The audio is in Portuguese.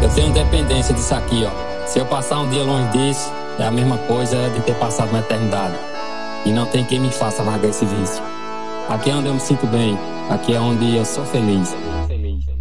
Eu tenho dependência disso aqui, ó. Se eu passar um dia longe disso, é a mesma coisa de ter passado uma eternidade. E não tem quem me faça largar esse vício. Aqui é onde eu me sinto bem, aqui é onde eu sou feliz.